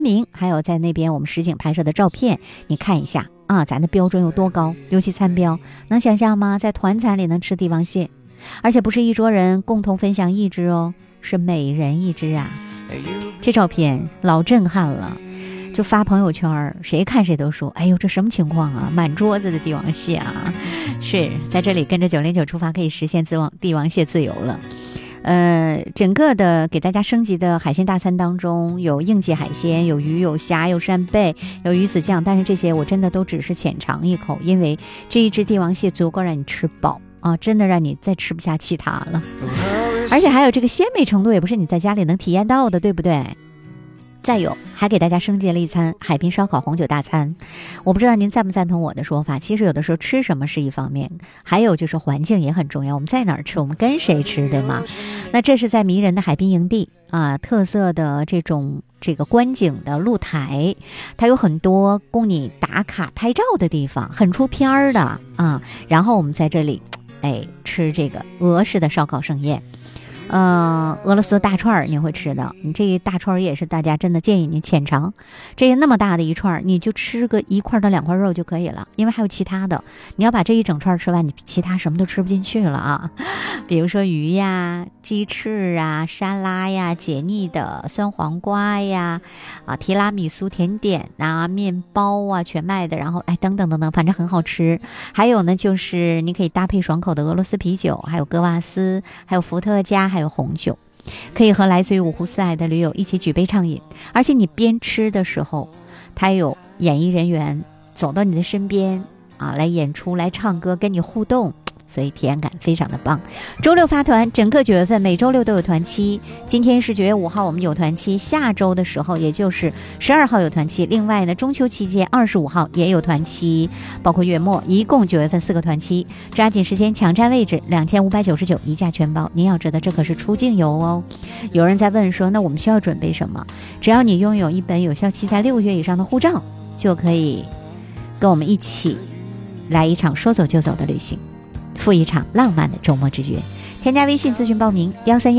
明，还有在那边我们实景拍摄的照片，你看一下啊，咱的标准有多高，尤其餐标，能想象吗？在团餐里能吃帝王蟹，而且不是一桌人共同分享一只哦，是每人一只啊。这照片老震撼了，就发朋友圈，谁看谁都说，哎呦，这什么情况啊，满桌子的帝王蟹啊。是在这里跟着909出发，可以实现帝王蟹自由了。整个的给大家升级的海鲜大餐当中，有应季海鲜，有鱼，有虾，有扇贝，有鱼子酱，但是这些我真的都只是浅尝一口，因为这一只帝王蟹足够让你吃饱啊，真的让你再吃不下其他了。而且还有这个鲜美程度也不是你在家里能体验到的，对不对？再有还给大家升级了一餐海滨烧烤红酒大餐，我不知道您赞不赞同我的说法，其实有的时候吃什么是一方面，还有就是环境也很重要，我们在哪儿吃，我们跟谁吃，对吗？那这是在迷人的海滨营地啊，特色的这个观景的露台，它有很多供你打卡拍照的地方，很出片儿的啊。然后我们在这里吃这个俄式的烧烤盛宴，俄罗斯大串你会吃的，你这一大串也是大家真的建议你浅尝，这个那么大的一串你就吃个1块到2块肉就可以了，因为还有其他的，你要把这一整串吃完，你其他什么都吃不进去了啊。比如说鱼呀、鸡翅啊、沙拉呀、解腻的酸黄瓜呀、提拉米苏甜点啊、面包啊，全麦的，然后等等等等，反正很好吃。还有呢，就是你可以搭配爽口的俄罗斯啤酒，还有格瓦斯，还有伏特加，还有红酒，可以和来自于五湖四海的驴友一起举杯畅饮。而且你边吃的时候，它有演艺人员走到你的身边来演出，来唱歌，跟你互动，所以体验感非常的棒。周六发团，整个9月份每周六都有团期，今天是9月5号我们有团期，下周的时候也就是12号有团期，另外呢中秋期间25号也有团期，包括月末，一共9月份4个团期，抓紧时间抢占位置，2599一价全包。您要知道这可是出境游哦。有人在问说，那我们需要准备什么？只要你拥有一本有效期在6个月以上的护照，就可以跟我们一起来一场说走就走的旅行，赴一场浪漫的周末之约。添加微信咨询报名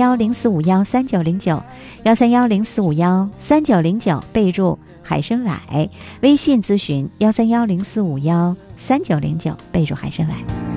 13104513909，13104513909，备注海参崴。微信咨询13104513909，备注海参崴。